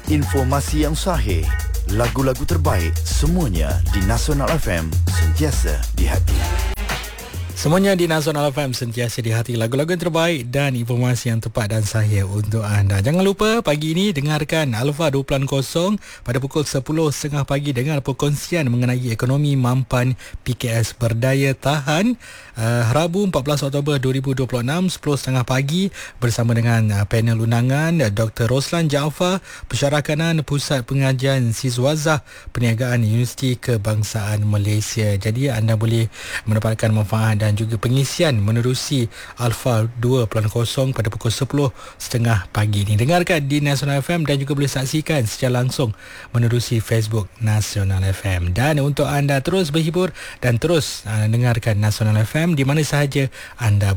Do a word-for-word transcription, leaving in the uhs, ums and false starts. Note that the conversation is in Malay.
Informasi yang sahih, lagu-lagu terbaik, semuanya di Nasional F M, sentiasa di hati. Semuanya di Nasional F M, sentiasa di hati, lagu-lagu yang terbaik dan informasi yang tepat dan sahih untuk anda. Jangan lupa pagi ini dengarkan Alfa dua kosong pada pukul sepuluh tiga puluh pagi dengan perkongsian mengenai ekonomi mampan P K S berdaya tahan. Uh, Rabu empat belas Oktober dua ribu dua puluh enam, sepuluh tiga puluh pagi bersama dengan uh, panel undangan uh, Doktor Roslan Jaafar, Pensyarah Kanan Pusat Pengajian Sizwazah Perniagaan Universiti Kebangsaan Malaysia. Jadi anda boleh mendapatkan manfaat dan juga pengisian menerusi Alfa dua kosong pada pukul sepuluh tiga puluh pagi ini. Dengarkan di Nasional F M dan juga boleh saksikan secara langsung menerusi Facebook Nasional F M. Dan untuk anda terus berhibur dan terus uh, dengarkan Nasional F M di mana sahaja anda